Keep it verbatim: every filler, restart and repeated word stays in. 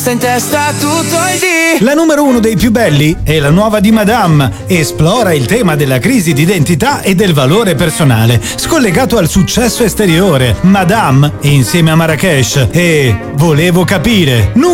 sta in testa tutto il dì. La numero uno dei più belli è la nuova di Madame. Esplora il tema della crisi di identità e del valore personale, scollegato al successo esteriore. Madame insieme a Marrakesh e Volevo capire.